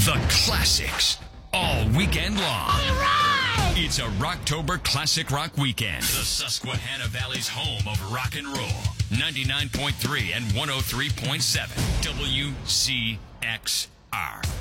The classics all weekend long. All right! It's a Rocktober Classic Rock Weekend. The Susquehanna Valley's home of rock and roll. 99.3 and 103.7 WCXR.